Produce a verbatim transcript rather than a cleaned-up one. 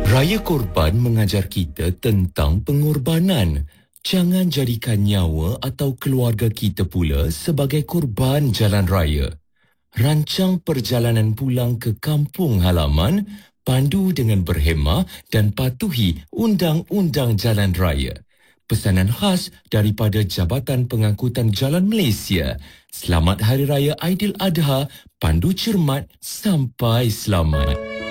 Raya Korban mengajar kita tentang pengorbanan. Jangan jadikan nyawa atau keluarga kita pula sebagai korban jalan raya. Rancang perjalanan pulang ke kampung halaman, pandu dengan berhemah dan patuhi undang-undang jalan raya. Pesanan khas daripada Jabatan Pengangkutan Jalan Malaysia. Selamat Hari Raya Aidiladha, pandu cermat sampai selamat.